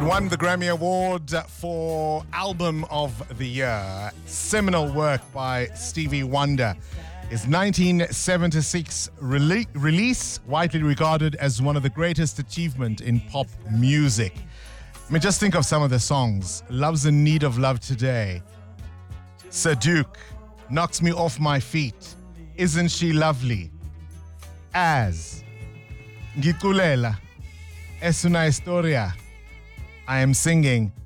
won the Grammy Award for Album of the Year. Seminal work by Stevie Wonder. His 1976 release, widely regarded as one of the greatest achievements in pop music. I mean, just think of some of the songs. Love's in Need of Love Today. Sir Duke, Knocks Me Off My Feet. Isn't She Lovely? As, Ngikulela, Es Una Historia. I Am Singing,